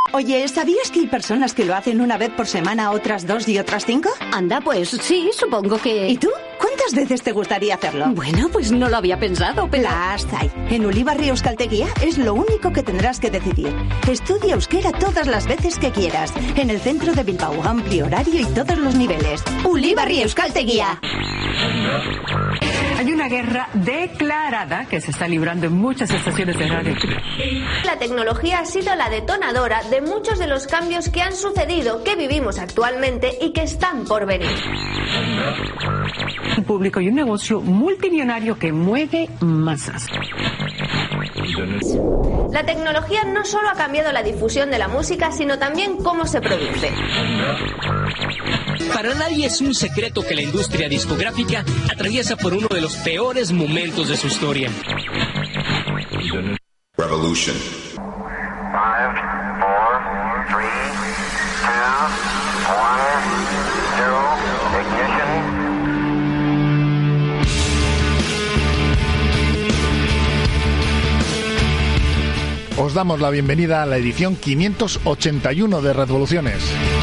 Oye, ¿sabías que hay personas que lo hacen una vez por semana, otras 2 y otras 5? Anda, pues sí, supongo que... ¿Y tú? ¿Cuántas veces te gustaría hacerlo? Bueno, pues no lo había pensado, pero... Las hay. En Ulibarri Euskaltegia es lo único que tendrás que decidir. Estudia euskera todas las veces que quieras. En el centro de Bilbao, amplio horario y todos los niveles. Ulibarri Euskaltegia. Hay una guerra declarada que se está librando en muchas estaciones de radio. La tecnología ha sido la detonadora de muchos de los cambios que han sucedido, que vivimos actualmente y que están por venir. Un público y un negocio multimillonario que mueve masas. La tecnología no solo ha cambiado la difusión de la música, sino también cómo se produce. Para nadie es un secreto que la industria discográfica atraviesa por uno de los peores momentos de su historia. Revolution. 5, 4, 3, 2, 1, 0, ignition. Os damos la bienvenida a la edición 581 de Revoluciones.